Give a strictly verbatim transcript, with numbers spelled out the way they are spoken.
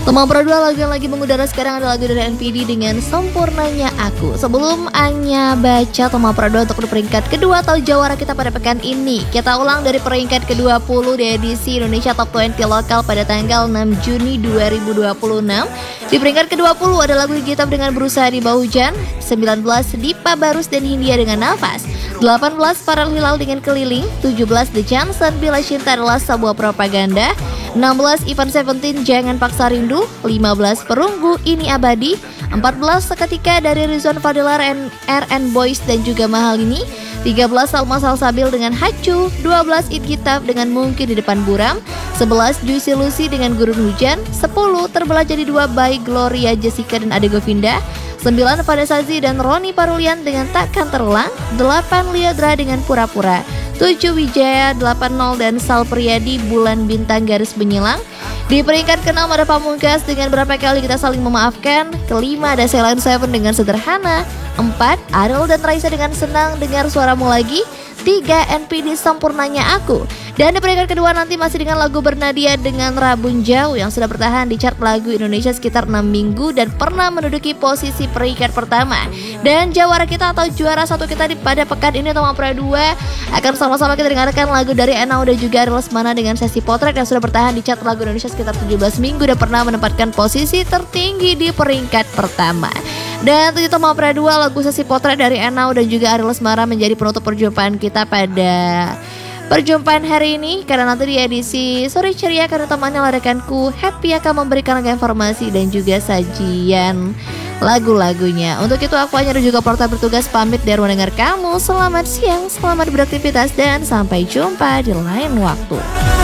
Toma Pro dua, lagu yang lagi mengudara sekarang adalah lagu dari N P D dengan Sempurnanya Aku. Sebelum Anya baca Toma Pro dua untuk di peringkat kedua atau jawara kita pada pekan ini, kita ulang dari peringkat ke dua puluh di edisi Indonesia Top dua puluh lokal pada tanggal enam Juni dua ribu dua puluh enam. Di peringkat ke dua puluh ada lagu Gita dengan Berusaha di Bawah Hujan, sembilan belas Dipa Barus dan Hindia dengan Nafas, delapan belas Farel Hilal dengan Keliling, tujuh belas The Johnson Bila Cinta Adalah Sebuah Propaganda, enam belas Ivan Seventeen Jangan Paksa Rindu, lima belas Perunggu Ini Abadi, empat belas Seketika dari Rizwan Fadilar R N Boys dan juga Mahal Ini, tiga belas Salma Salsabil dengan Hacu, dua belas It Kitab dengan Mungkin di Depan Buram, sebelas Juicy Lucy dengan Gurun Hujan, sepuluh Terbelah Jadi Dua by Gloria Jessica dan Ade Govinda, sembilan Vanessa Zazie dan Roni Parulian dengan Takkan Terulang, delapan Liodra dengan Pura-Pura, tujuh Wijaya delapan nol dan Sal Priadi Bulan Bintang Garis Menyilang. Di peringkat keenam ada Pamungkas dengan Berapa Kali Kita Saling Memaafkan, kelima ada Celine Seven dengan Sederhana, empat Ariel dan Raisa dengan Senang Dengar Suaramu Lagi, tiga N P D Sempurnanya Aku. Dan di peringkat kedua nanti masih dengan lagu Bernadia dengan Rabun Jauh yang sudah bertahan di chart lagu Indonesia sekitar enam minggu dan pernah menduduki posisi peringkat pertama. Dan jawara kita atau juara satu kita di pada pekan ini Toma Pro dua akan sama-sama kita dengarkan lagu dari Enau dan juga Ariel Lesmana dengan Sesi Potret yang sudah bertahan di chart lagu Indonesia sekitar tujuh belas minggu dan pernah menempatkan posisi tertinggi di peringkat pertama. Dan tentu Toma Pro dua lagu Sesi Potret dari Enau dan juga Ariel Lesmana menjadi penutup perjumpaan kita pada perjumpaan hari ini, karena nanti di edisi Sore Ceria akan ditemani oleh rekanku Happy akan memberikan informasi dan juga sajian lagu-lagunya. Untuk itu aku hanya dan juga Porta bertugas pamit dari mendengar kamu. Selamat siang, selamat beraktivitas dan sampai jumpa di lain waktu.